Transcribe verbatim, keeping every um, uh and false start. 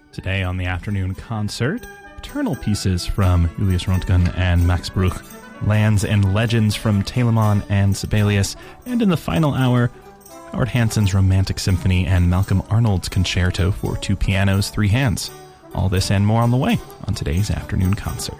Today on the afternoon concert, eternal pieces from Julius Röntgen and Max Bruch, lands and legends from Telemann and Sibelius, and in the final hour, Howard Hanson's Romantic Symphony and Malcolm Arnold's Concerto for two pianos, three hands. All this and more on the way on today's afternoon concert.